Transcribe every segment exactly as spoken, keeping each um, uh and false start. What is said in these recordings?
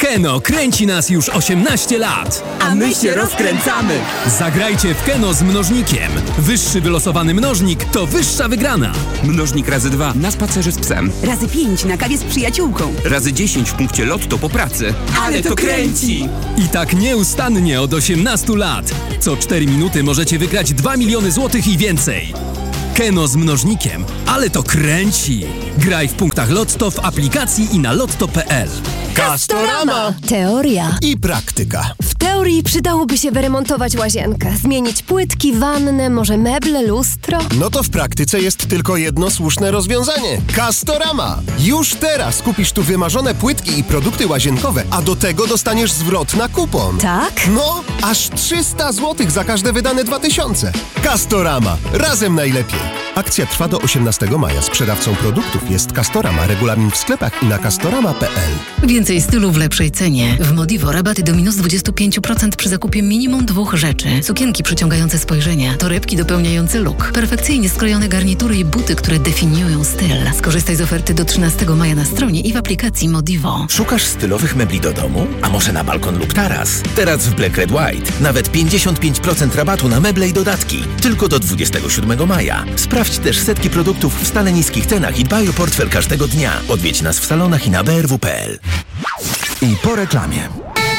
Keno kręci nas już osiemnaście lat. A my się rozkręcamy. Zagrajcie w Keno z mnożnikiem. Wyższy wylosowany mnożnik to wyższa wygrana. Mnożnik razy dwa na spacerze z psem. Razy pięć na kawie z przyjaciółką. Razy dziesięć w punkcie Lotto po pracy. Ale to kręci! I tak nieustannie od osiemnastu lat. Co cztery minuty możecie wygrać dwa miliony złotych i więcej. Keno z mnożnikiem, ale to kręci. Graj w punktach Lotto, w aplikacji i na lotto kropka pe el. Castorama! Teoria I praktyka. W teorii przydałoby się wyremontować łazienkę, zmienić płytki, wannę, może meble, lustro. No to w praktyce jest tylko jedno słuszne rozwiązanie. Castorama! Już teraz kupisz tu wymarzone płytki i produkty łazienkowe, a do tego dostaniesz zwrot na kupon. Tak? No, aż trzysta złotych za każde wydane dwa tysiące. Castorama. Razem najlepiej. Akcja trwa do osiemnastego maja. Sprzedawcą produktów jest Castorama. Regulamin w sklepach i na castorama kropka pe el. Więcej stylu w lepszej cenie. W Modivo rabaty do minus dwadzieścia pięć procent przy zakupie minimum dwóch rzeczy. Sukienki przyciągające spojrzenia, torebki dopełniające look, perfekcyjnie skrojone garnitury i buty, które definiują styl. Skorzystaj z oferty do trzynastego maja na stronie i w aplikacji Modivo. Szukasz stylowych mebli do domu? A może na balkon lub taras? Teraz w Black Red White nawet pięćdziesiąt pięć procent rabatu na meble i dodatki. Tylko do dwudziestego siódmego maja. Sprawdź też setki produktów w stale niskich cenach i dbaj o portfel każdego dnia. Odwiedź nas w salonach i na be er wu kropka pe el. I po reklamie.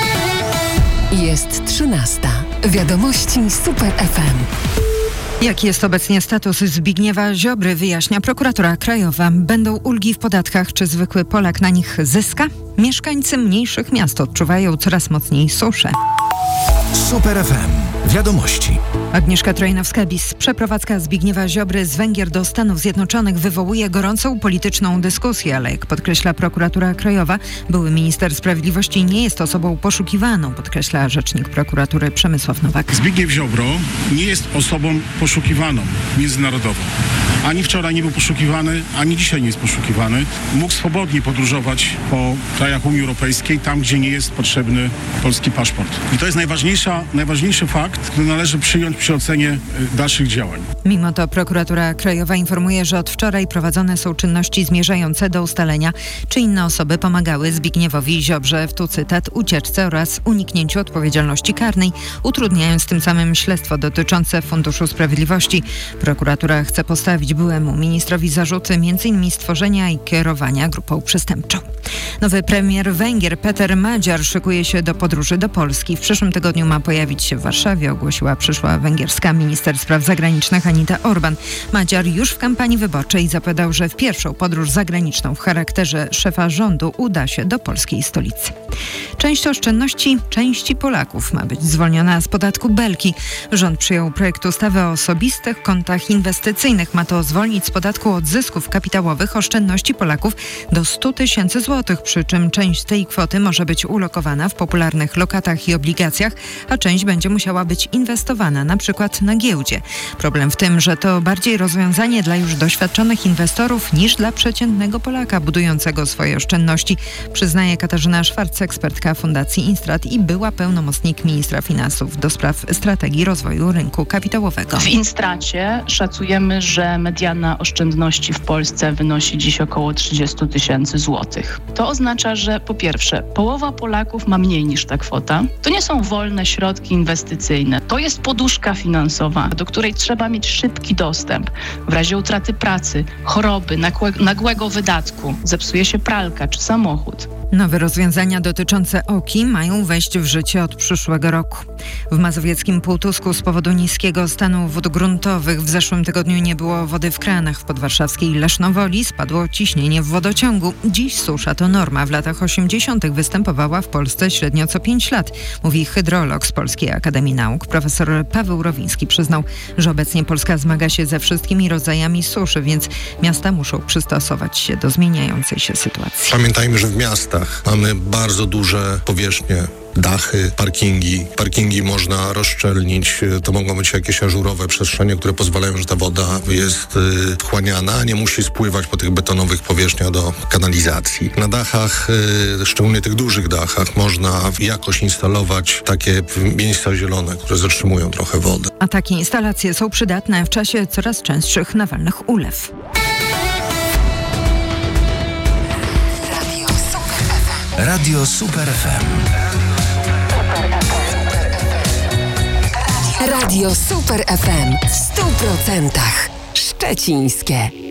Jest trzynasta. Wiadomości Super F M. Jaki jest obecnie status Zbigniewa Ziobry, wyjaśnia prokuratura krajowa. Będą ulgi w podatkach, czy zwykły Polak na nich zyska? Mieszkańcy mniejszych miast odczuwają coraz mocniej suszę. Super F M. Wiadomości. Agnieszka Trojnowska-Bis. Przeprowadzka Zbigniewa Ziobry z Węgier do Stanów Zjednoczonych wywołuje gorącą polityczną dyskusję, ale jak podkreśla prokuratura krajowa, były minister sprawiedliwości nie jest osobą poszukiwaną, podkreśla rzecznik prokuratury Przemysław Nowak. Zbigniew Ziobro nie jest osobą poszukiwaną międzynarodowo. Ani wczoraj nie był poszukiwany, ani dzisiaj nie jest poszukiwany. Mógł swobodnie podróżować po krajach Unii Europejskiej, tam gdzie nie jest potrzebny polski paszport. I to jest najważniejsza, najważniejszy fakt, który należy przyjąć przy ocenie dalszych działań. Mimo to prokuratura krajowa informuje, że od wczoraj prowadzone są czynności zmierzające do ustalenia, czy inne osoby pomagały Zbigniewowi Ziobrze w, tu cytat, ucieczce oraz uniknięciu odpowiedzialności karnej, utrudniając tym samym śledztwo dotyczące Funduszu Sprawiedliwości. Prokuratura chce postawić byłemu ministrowi zarzuty m.in. stworzenia i kierowania grupą przestępczą. Nowy premier Węgier Peter Magyar szykuje się do podróży do Polski. W przyszłym tygodniu ma pojawić się w Warszawie, ogłosiła przyszła węgierska minister spraw zagranicznych Anita Orban. Magyar już w kampanii wyborczej zapowiadał, że w pierwszą podróż zagraniczną w charakterze szefa rządu uda się do polskiej stolicy. Część oszczędności części Polaków ma być zwolniona z podatku Belki. Rząd przyjął projekt ustawy o osobistych kontach inwestycyjnych. Ma to zwolnić z podatku od zysków kapitałowych oszczędności Polaków do stu tysięcy złotych, przy czym część tej kwoty może być ulokowana w popularnych lokatach i obligacjach, a część będzie musiała być inwestowana, na przykład na giełdzie. Problem w tym, że to bardziej rozwiązanie dla już doświadczonych inwestorów niż dla przeciętnego Polaka budującego swoje oszczędności, przyznaje Katarzyna Szwarc, ekspertka Fundacji Instrat i była pełnomocnik ministra finansów do spraw strategii rozwoju rynku kapitałowego. W Instracie szacujemy, że mediana oszczędności w Polsce wynosi dziś około trzydzieści tysięcy złotych. To oznacza, że po pierwsze, połowa Polaków ma mniej niż ta kwota. To nie są wolne środki inwestycyjne. To jest poduszka finansowa, do której trzeba mieć szybki dostęp. W razie utraty pracy, choroby, nagłego wydatku, zepsuje się pralka czy samochód. Nowe rozwiązania dotyczące O K I mają wejść w życie od przyszłego roku. W mazowieckim Półtusku z powodu niskiego stanu wód gruntowych w zeszłym tygodniu nie było wody w kranach. W podwarszawskiej Lesznowoli spadło ciśnienie w wodociągu. Dziś susza to norma. W latach osiemdziesiątych występowała w Polsce średnio co pięć lat, mówi hydrolog z Polskiej Akademii Nauk. Profesor Paweł Rowiński przyznał, że obecnie Polska zmaga się ze wszystkimi rodzajami suszy, więc miasta muszą przystosować się do zmieniającej się sytuacji. Pamiętajmy, że w miastach mamy bardzo duże powierzchnie, dachy, parkingi. Parkingi można rozszczelnić. To mogą być jakieś ażurowe przestrzenie, które pozwalają, że ta woda jest y, wchłaniana, nie musi spływać po tych betonowych powierzchniach do kanalizacji. Na dachach, y, szczególnie tych dużych dachach, można jakoś instalować takie miejsca zielone, które zatrzymują trochę wodę. A takie instalacje są przydatne w czasie coraz częstszych nawalnych ulew. Radio Super F M. Radio Super F M w stu procentach szczecińskie.